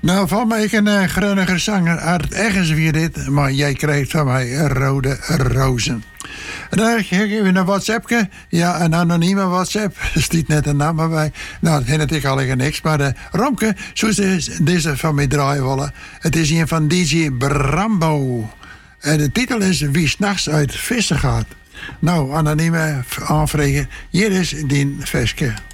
Nou, van mij een grunnige zanger uit ergens weer dit, maar jij krijgt van mij rode rozen. En dan heb ik even een WhatsAppje. Ja, een anonieme WhatsApp. Er stiet net een naam bij. Nou, dat hindert ik al niks. Maar Romke, zoals deze van mij draaien willen. Het is een van DJ Brambo. En de titel is Wie 's nachts uit vissen gaat. Nou, anonieme aanvregen. Hier is die versje.